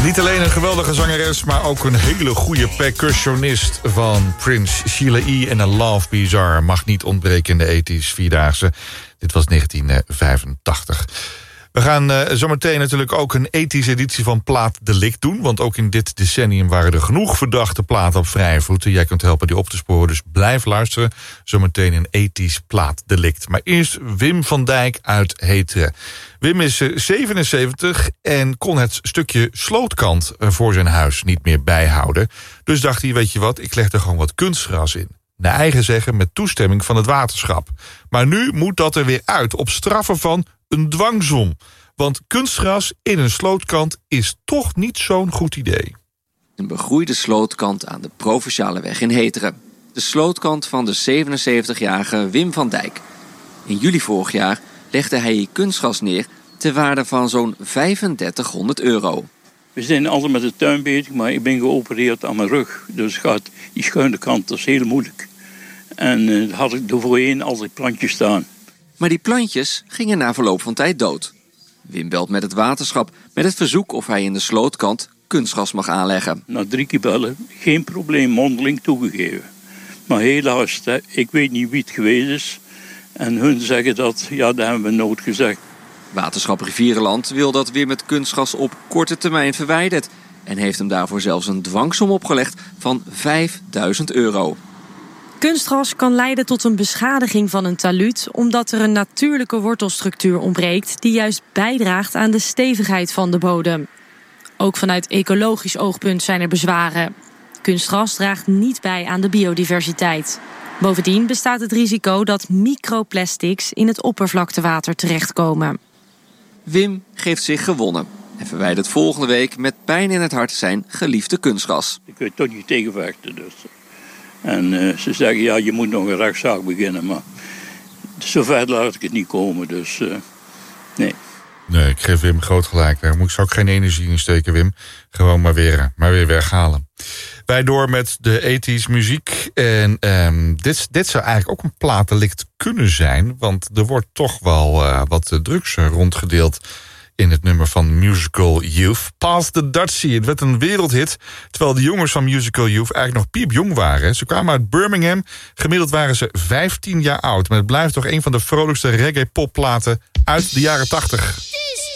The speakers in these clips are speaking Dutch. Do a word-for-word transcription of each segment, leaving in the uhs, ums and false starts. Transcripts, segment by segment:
Niet alleen een geweldige zangeres, maar ook een hele goede percussionist van Prince. Sheila E. en A Love Bizarre mag niet ontbreken in de ethisch Vierdaagse. Dit was negentien vijfentachtig. We gaan uh, zometeen natuurlijk ook een ethische editie van Plaat Delict doen. Want ook in dit decennium waren er genoeg verdachte platen op vrije voeten. Jij kunt helpen die op te sporen, dus blijf luisteren. Zometeen een ethisch Plaat Delict. Maar eerst Wim van Dijk uit Heteren. Wim is uh, zevenenzeventig en kon het stukje slootkant uh, voor zijn huis niet meer bijhouden. Dus dacht hij, weet je wat, ik leg er gewoon wat kunstgras in. Naar eigen zeggen met toestemming van het waterschap. Maar nu moet dat er weer uit op straffen van een dwangsom. Want kunstgras in een slootkant is toch niet zo'n goed idee. Een begroeide slootkant aan de Provinciale weg in Heteren. De slootkant van de zevenenzeventigjarige Wim van Dijk. In juli vorig jaar legde hij hier kunstgras neer ter waarde van zo'n vijfendertighonderd euro. We zijn altijd met de tuin bezig, maar ik ben geopereerd aan mijn rug. Dus gaat die schuine kant, dat is heel moeilijk. En uh, had ik er voorheen altijd plantjes staan. Maar die plantjes gingen na verloop van tijd dood. Wim belt met het waterschap met het verzoek of hij in de slootkant kunstgras mag aanleggen. Na drie keer bellen, geen probleem, mondeling toegegeven. Maar helaas, ik weet niet wie het geweest is. En hun zeggen dat, ja, dat hebben we nooit gezegd. Waterschap Rivierenland wil dat Wim het kunstgras op korte termijn verwijdert. En heeft hem daarvoor zelfs een dwangsom opgelegd van vijfduizend euro. Kunstgras kan leiden tot een beschadiging van een taluut, omdat er een natuurlijke wortelstructuur ontbreekt die juist bijdraagt aan de stevigheid van de bodem. Ook vanuit ecologisch oogpunt zijn er bezwaren. Kunstgras draagt niet bij aan de biodiversiteit. Bovendien bestaat het risico dat microplastics in het oppervlaktewater terechtkomen. Wim geeft zich gewonnen en verwijdert volgende week met pijn in het hart zijn geliefde kunstgras. Ik weet toch niet tegenvechten dus. En uh, ze zeggen, ja, je moet nog een rechtszaak beginnen, maar zover laat ik het niet komen, dus uh, nee. Nee, ik geef Wim groot gelijk. Daar moet ik ook geen energie in steken, Wim. Gewoon maar weer, maar weer weghalen. Wij door met de ethisch muziek. En um, dit, dit zou eigenlijk ook een plaatdelict kunnen zijn, want er wordt toch wel uh, wat drugs rondgedeeld in het nummer van Musical Youth. Pass the Dutchie. Het werd een wereldhit, terwijl de jongens van Musical Youth eigenlijk nog piepjong waren. Ze kwamen uit Birmingham. Gemiddeld waren ze vijftien jaar oud. Maar het blijft toch een van de vrolijkste reggae-popplaten uit de jaren tachtig. This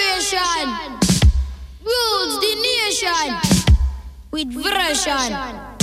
generation rules the nation with version.